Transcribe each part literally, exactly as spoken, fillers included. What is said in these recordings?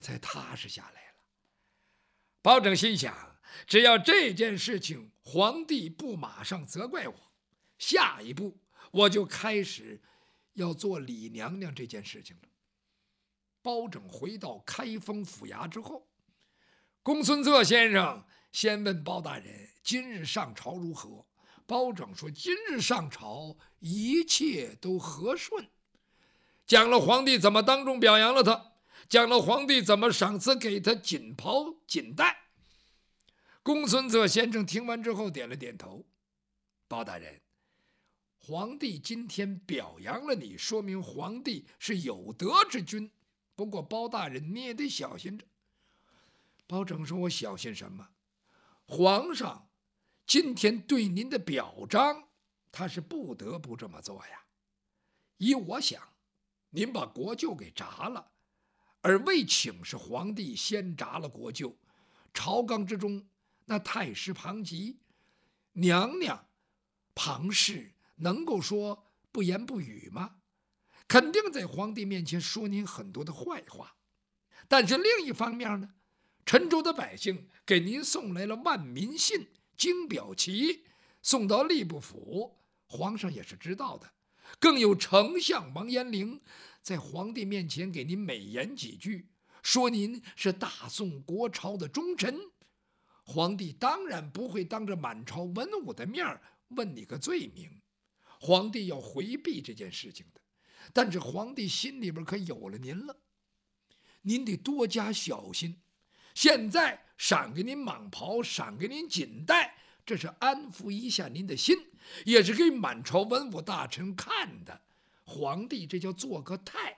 才踏实下来了。包拯心想，只要这件事情皇帝不马上责怪我，下一步我就开始要做李娘娘这件事情了。包拯回到开封府衙之后，公孙策先生先问包大人今日上朝如何。包拯说今日上朝一切都和顺，讲了皇帝怎么当众表扬了他，讲了皇帝怎么赏赐给他锦袍锦带。公孙策先生听完之后点了点头。包大人，皇帝今天表扬了你，说明皇帝是有德之君，不过包大人你也得小心着。包拯说，我小心什么？皇上今天对您的表彰，他是不得不这么做呀。依我想，您把国舅给铡了，而未请是皇帝先铡了国舅，朝纲之中那太师庞吉、娘娘庞氏能够说不言不语吗？肯定在皇帝面前说您很多的坏话。但是另一方面呢，陈州的百姓给您送来了万民信、金表旗，送到吏部府，皇上也是知道的。更有丞相王延龄在皇帝面前给您美言几句，说您是大宋国朝的忠臣。皇帝当然不会当着满朝文武的面问你个罪名，皇帝要回避这件事情的。但是皇帝心里边可有了您了，您得多加小心。现在赏给您蟒袍，赏给您锦带，这是安抚一下您的心，也是给满朝文武大臣看的。皇帝这叫做个态。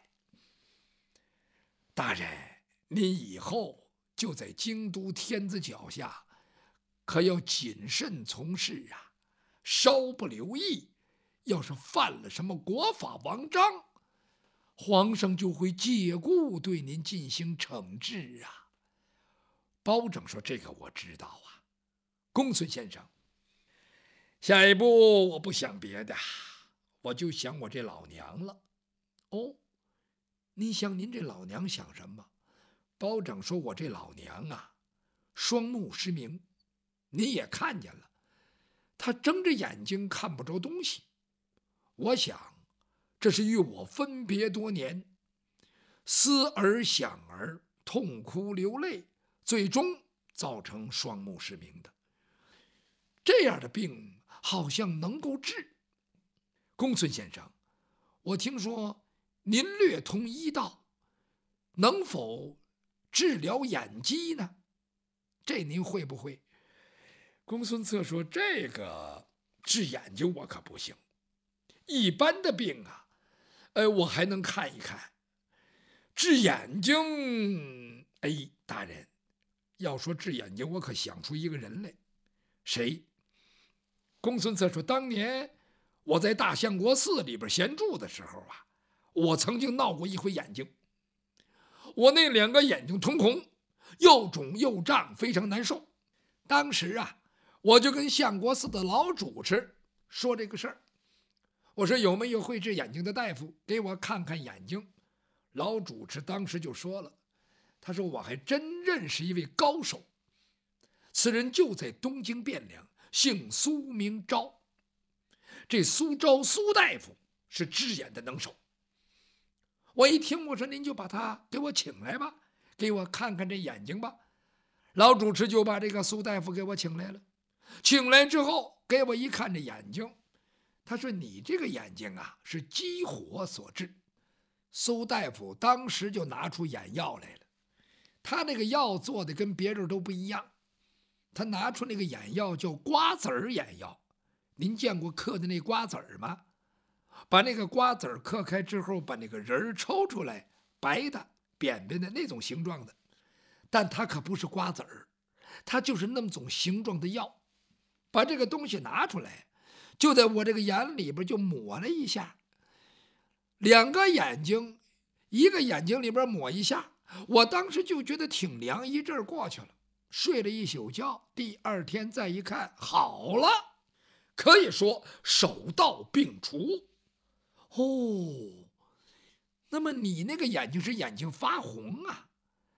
大人，您以后就在京都天子脚下，可要谨慎从事啊，稍不留意，要是犯了什么国法王章，皇上就会借故对您进行惩治啊。包拯说，这个我知道啊。公孙先生，下一步我不想别的，我就想我这老娘了。哦，您想您这老娘想什么？包拯说，我这老娘啊，双目失明，您也看见了，她睁着眼睛看不着东西。我想这是与我分别多年，思儿想儿，痛哭流泪，最终造成双目失明的。这样的病好像能够治。公孙先生，我听说您略通医道，能否治疗眼疾呢？这您会不会？公孙策说，这个治眼睛我可不行，一般的病啊，呃，我还能看一看。治眼睛，哎，大人，要说治眼睛，我可想出一个人来。谁？公孙策说，当年我在大相国寺里边闲住的时候啊，我曾经闹过一回眼睛。我那两个眼睛通红，又肿又胀，非常难受。当时啊，我就跟相国寺的老主持说这个事儿，我说有没有会治眼睛的大夫给我看看眼睛。老主持当时就说了，他说我还真认识一位高手，此人就在东京汴梁，姓苏名昭。这苏昭苏大夫是治眼的能手。我一听，我说您就把他给我请来吧，给我看看这眼睛吧。老主持就把这个苏大夫给我请来了。请来之后给我一看这眼睛，他说你这个眼睛啊是积火所致。苏大夫当时就拿出眼药来了，他那个药做的跟别人都不一样，他拿出那个眼药叫瓜子儿眼药。您见过嗑的那瓜子儿吗？把那个瓜子儿嗑开之后，把那个仁儿抽出来，白的扁扁的那种形状的，但它可不是瓜子儿，它就是那么种形状的药。把这个东西拿出来，就在我这个眼里边就抹了一下，两个眼睛，一个眼睛里边抹一下，我当时就觉得挺凉，一阵儿过去了，睡了一宿觉。第二天再一看，好了，可以说手到病除。哦，那么你那个眼睛是眼睛发红啊？